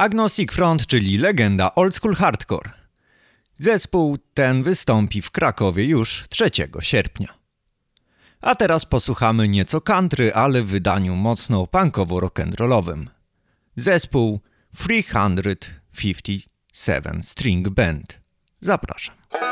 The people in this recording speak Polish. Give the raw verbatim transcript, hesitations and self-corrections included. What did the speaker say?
Agnostic Front, czyli legenda old school hardcore. Zespół ten wystąpi w Krakowie już trzeciego sierpnia. A teraz posłuchamy nieco country, ale w wydaniu mocno punkowo-rock'n'rollowym. Zespół trzysta pięćdziesiąt siedem String Band. Zapraszam.